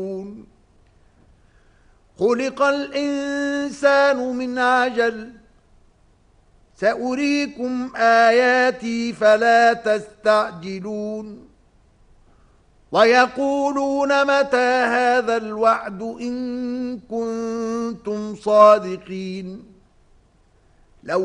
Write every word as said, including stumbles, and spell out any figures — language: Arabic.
خلق الإنسان من عجل سأريكم آياتي فلا تستعجلون ويقولون متى هذا الوعد إن كنتم صادقين